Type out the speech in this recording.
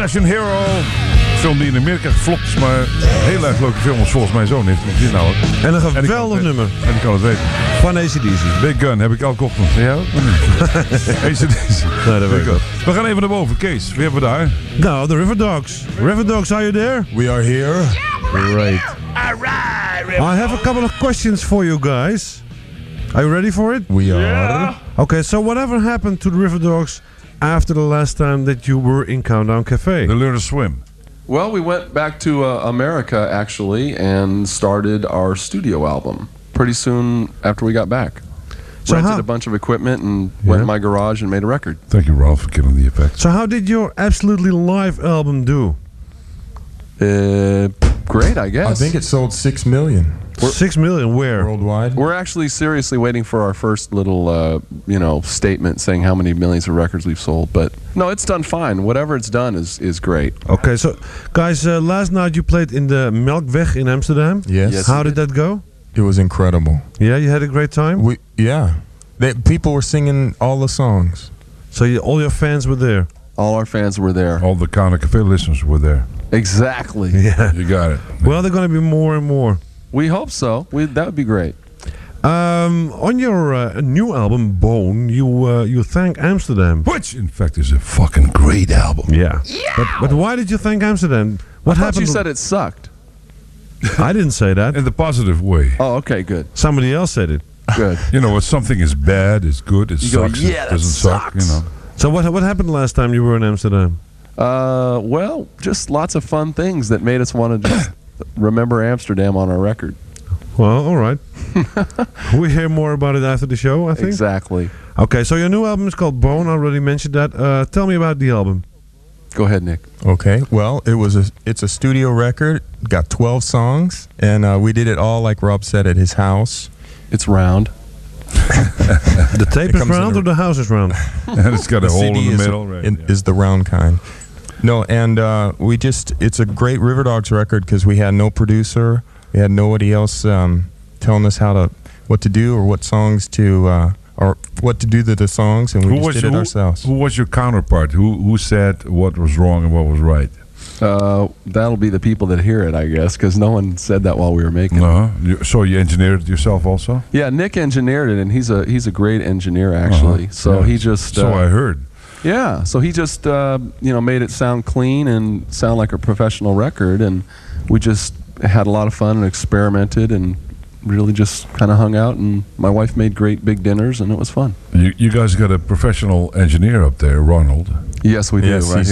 Fashion Hero. Film die in Amerika geflopt is, maar een heel erg leuke film is volgens mij zoon heeft hem gezien nou. En een geweldig nummer. En ik kan het weten. Van AC/DC. Big Gun heb ik elke ochtend. Ja ook? AC/DC. Nee, dat weet ik wel. We gaan even naar boven. Kees, wie hebben we daar? Nou, de River Dogs. River Dogs, are you there? We are here. Great. I have a couple of questions for you guys. Are you ready for it? We are. Okay, so whatever happened to the River Dogs after the last time that you were in Countdown Cafe? They learn to swim. Well, we went back to America, actually, and started our studio album pretty soon after we got back. So Rented a bunch of equipment and went in my garage and made a record. Thank you, Ralph, for killing the effects. So how did your Absolutely Live album do? Great, I guess. I think it sold 6 million 6 million, where? worldwide. We're actually seriously waiting for our first little, statement saying how many millions of records we've sold. But no, it's done fine. Whatever it's done is great. Okay, so guys, last night you played in the Melkweg in Amsterdam. Yes. How did that go? It was incredible. Yeah, you had a great time? People were singing all the songs. So all your fans were there? All our fans were there. All the Countdown Cafe listeners were there. Exactly. Yeah. You got it. Well, they're going to be more and more. We hope so. That would be great. On your new album, Bone, you thank Amsterdam. Which, in fact, is a fucking great album. Yeah. But why did you thank Amsterdam? What I thought happened? you said it sucked. I didn't say that. In the positive way. Oh, okay, good. Somebody else said it. Good. You know, when something is bad, it's good, it You go, sucks, yeah, it that doesn't suck, you sucks. know. So what happened last time you were in Amsterdam? Well, just lots of fun things that made us want to just remember Amsterdam on our record. Well, all right. We hear more about it after the show, I think. Exactly. Okay, so your new album is called Bone. I already mentioned that. Tell me about the album. Go ahead, Nick. Okay. Well, it's a studio record. Got 12 songs, and we did it all like Rob said at his house. It's round. The tape is comes in round a- or the house is round? And it's got a hole in CD the is, middle. Right, yeah. is the round kind. No, and it's a great River Dogs record because we had no producer, we had nobody else telling us what to do or what songs to or what to do to the songs, and we just did it ourselves. Who was your counterpart? Who said what was wrong and what was right? That'll be the people that hear it, I guess, because no one said that while we were making it. No, so you engineered it yourself also? Yeah, Nick engineered it, and he's a great engineer, actually. So Yeah. he just... So I heard. Yeah, so he just, made it sound clean and sound like a professional record, and we just had a lot of fun and experimented and really just kind of hung out, and my wife made great big dinners, and it was fun. You guys got a professional engineer up there, Ronald. Yes, we do. Yes, Right